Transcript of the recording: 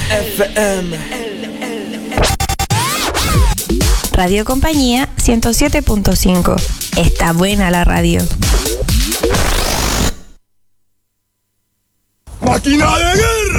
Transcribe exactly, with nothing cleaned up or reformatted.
F M. Radio Compañía ciento siete punto cinco. Está buena la radio. ¡Máquina de guerra!